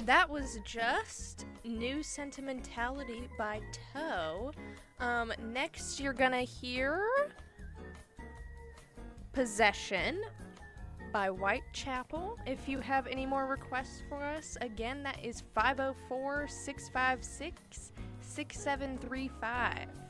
That was just New Sentimentality by Toe. Next you're gonna hear Possession by Whitechapel. If you have any more requests for us, again, that is 504-656-6735.